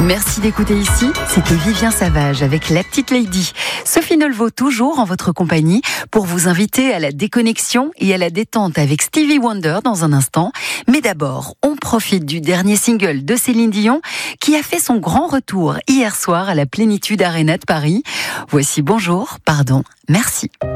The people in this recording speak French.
Merci d'écouter ici, c'était Vivien Savage avec La Petite Lady. Sophie Nolvaud toujours en votre compagnie pour vous inviter à la déconnexion et à la détente avec Stevie Wonder dans un instant. Mais d'abord, on profite du dernier single de Céline Dion qui a fait son grand retour hier soir à la Plénitude Arena de Paris. Voici Bonjour, pardon, merci.